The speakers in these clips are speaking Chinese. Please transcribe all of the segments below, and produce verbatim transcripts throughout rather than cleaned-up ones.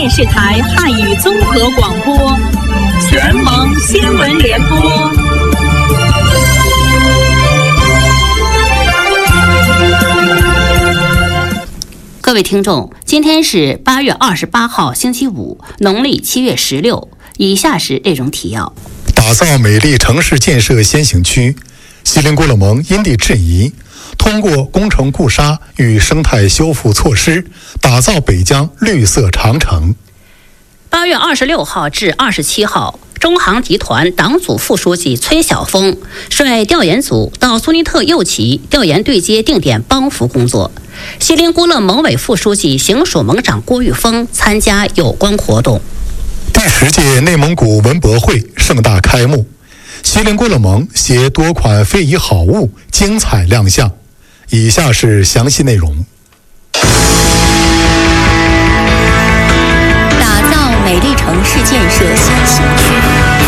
电视台汉语综合广播，全盟新闻联播。 各位听众，今天是八月二十八号，星期五，农历七月十六。以下是内容提要： 打造美丽城市建设先行区，锡林郭勒盟因地制宜，通过工程固沙与生态修复措施，打造北疆绿色长城。 八月二十六号至二十七号，中航集团党组副书记崔晓峰率调研组到苏尼特右旗调研对接定点帮扶工作。锡林郭勒盟委副书记、行署盟长郭玉峰参加有关活动。 第十届内蒙古文博会盛大开幕，锡林郭勒盟携多款非遗好物精彩亮相。以下是详细内容。 打造美丽城市建设先行区。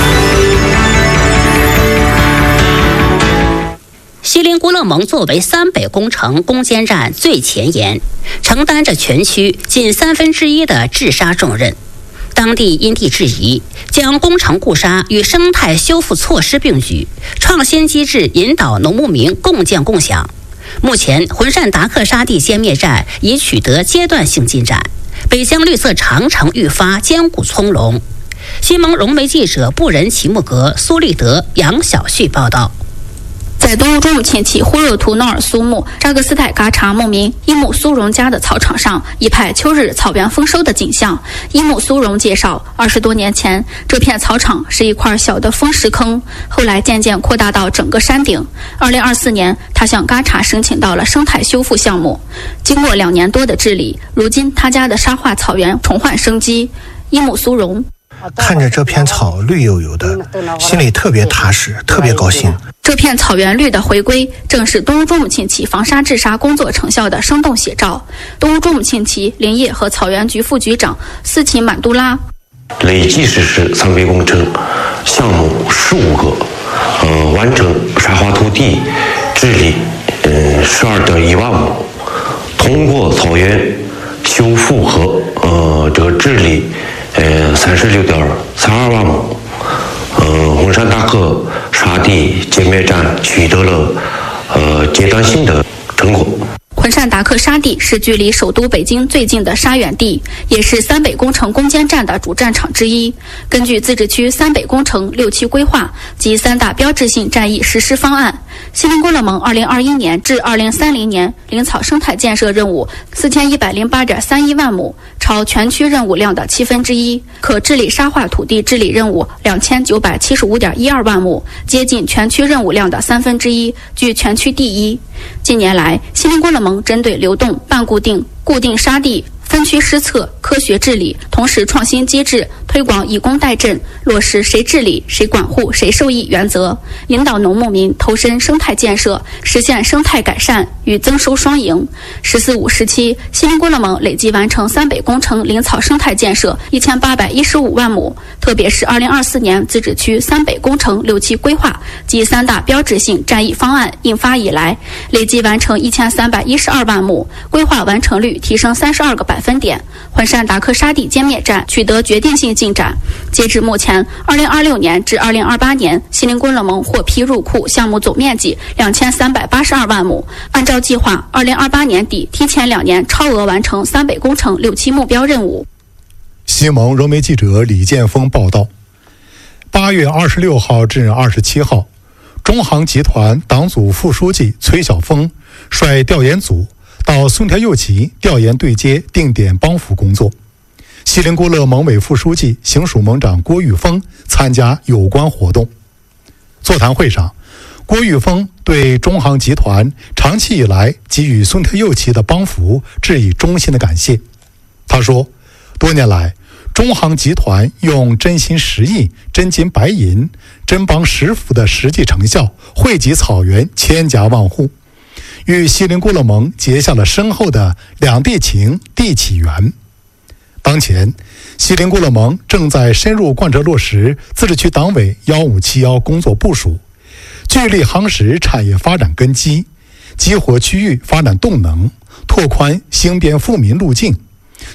锡林郭勒盟作为三北工程攻坚战最前沿，承担着全区近三分之一的治沙重任。当地因地制宜，将工程固沙与生态修复措施并举，创新机制引导农牧民共建共享。目前，浑善达克沙地歼灭战已取得阶段性进展，北疆绿色长城愈发坚固从容。新盟融媒记者布仁齐木格、苏立德、杨晓旭报道。 在东乌中木沁旗呼热图诺尔苏木扎格斯泰嘎查牧民伊木苏荣家的草场上一派秋日草原丰收的景象。伊木苏荣介绍，二十多年前这片草场是一块小的风石坑，后来渐渐扩大到整个山顶。二零二四年，他向嘎查申请到了生态修复项目，经过两年多的治理，如今他家的沙化草原重焕生机。伊木苏荣看着这片草绿油油的，心里特别踏实，特别高兴。 这片草原绿的回归，正是东乌中木沁旗防沙治沙工作成效的生动写照。东乌中木沁旗林业和草原局副局长斯琴满杜拉， 累计实施三北工程项目十五个，呃，完成沙化土地治理，呃，十二点一万亩，通过草原修复和呃这个治理，呃，三十六点三二万亩。呃，浑善达克沙地歼灭战取得了呃阶段性的成果。 浑善达克沙地是距离首都北京最近的沙源地，也是三北工程攻坚战的主战场之一。根据自治区三北工程六期规划及三大标志性战役实施方案，锡林郭勒盟二零二一年至二零三零年林草生态建设任务四千一百零八点三一万亩，超全区任务量的七分之一；可治理沙化土地治理任务两千九百七十五点一二万亩，接近全区任务量的三分之一，居全区第一。近年来，锡林郭勒盟针对流动、半固定、固定沙地分区施策，科学治理，同时创新机制，推广以工代赈，落实谁治理、谁管护、谁受益原则，引导农牧民投身生态建设，实现生态改善与增收双赢。十四五时期，锡林郭勒盟累计完成三北工程林草生态建设一千八百一十五万亩，特别是二零二四年自治区三北工程六期规划及三大标志性战役方案印发以来，累计完成一千三百一十二万亩，规划完成率提升三十二个百分点。浑善达克沙地歼灭战取得决定性进展。截至目前，二零二六年至二零二八年，锡林郭勒盟获批入库项目总面积两千三百八十二万亩。按照计划，二零二八年底提前两年超额完成三北工程六期目标任务。 西盟融媒记者李建峰报道。八月二十六号至二十七号，中航集团党组副书记崔晓峰率调研组到松条右旗调研对接定点帮扶工作。锡林郭勒盟委副书记、行署盟长郭玉峰参加有关活动。座谈会上，郭玉峰对中航集团长期以来给予松条右旗的帮扶致以衷心的感谢。他说，多年来，中航集团用真心实意、真金白银、真帮实扶的实际成效，惠及草原千家万户，与锡林郭勒盟结下了深厚的两地情、地起缘。当前，锡林郭勒盟正在深入贯彻落实自治区党委一五七一工作部署，聚力夯实产业发展根基，激活区域发展动能，拓宽兴边富民路径，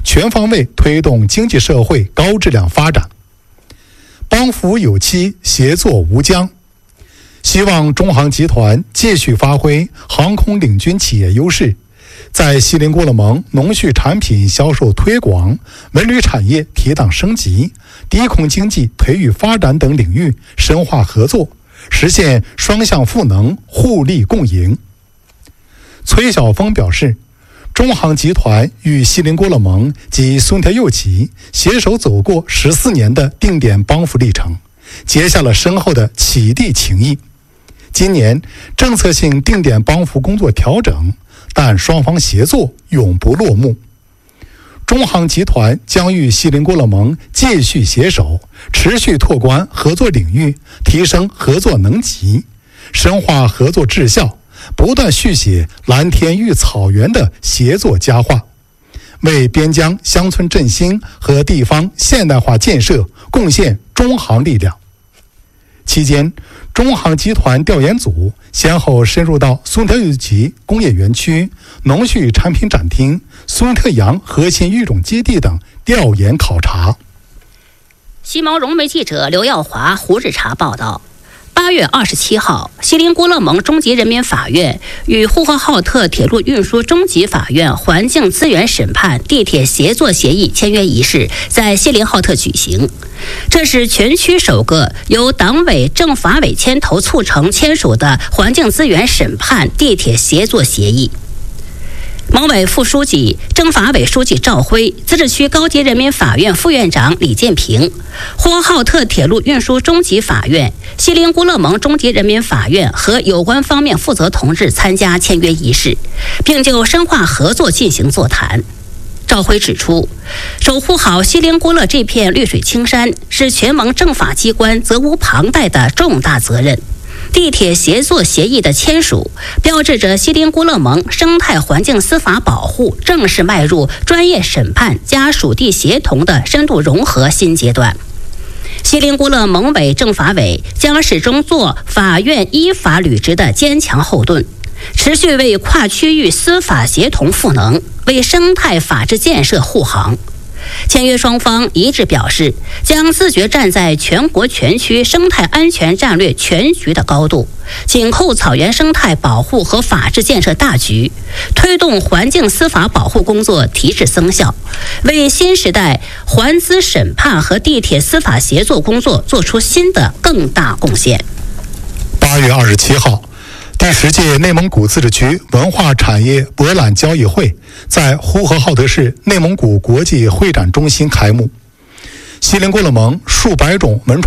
全方位推动经济社会高质量发展。帮扶有期，协作无疆。希望中航集团继续发挥航空领军企业优势，在锡林郭勒盟农畜产品销售推广、文旅产业提档升级、低空经济培育发展等领域深化合作，实现双向赋能、互利共赢。崔晓峰表示，中航集团与锡林郭勒盟及松田右旗携手走过十四年的定点帮扶历程，结下了深厚的启地情谊。今年政策性定点帮扶工作调整，但双方协作永不落幕。中航集团将与锡林郭勒盟继续携手，持续拓宽合作领域，提升合作能级，深化合作质效，不断续写蓝天育草原的协作佳话，为边疆乡村振兴和地方现代化建设贡献中航力量。期间，中航集团调研组先后深入到松特有旗工业园区、农畜产品展厅、松特洋核心育种基地等调研考察。 西毛融媒记者刘耀华、胡日茶报道。八月二十七号，锡林郭勒盟中级人民法院与呼和浩特铁路运输中级法院环境资源审判地铁协作协议签约仪式在锡林浩特举行。这是全区首个由党委政法委牵头促成签署的环境资源审判地铁协作协议。盟委副书记、政法委书记赵辉、自治区高级人民法院副院长李建平、呼和浩特铁路运输中级法院、锡林郭勒盟中级人民法院和有关方面负责同志参加签约仪式，并就深化合作进行座谈。赵辉指出，守护好锡林郭勒这片绿水青山是全盟政法机关责无旁贷的重大责任。地铁协作协议的签署，标志着锡林郭勒盟生态环境司法保护正式迈入专业审判加属地协同的深度融合新阶段。锡林郭勒盟委政法委将始终做法院依法履职的坚强后盾，持续为跨区域司法协同赋能，为生态法治建设护航。签约双方一致表示，将自觉站在全国全区生态安全战略全局的高度，紧扣草原生态保护和法治建设大局，推动环境司法保护工作提质增效，为新时代环资审判和地铁司法协作工作做出新的更大贡献。 八月二十七号，第十届内蒙古自治区文化产业博览交易会在呼和浩特市内蒙古国际会展中心开幕。锡林郭勒盟数百种文创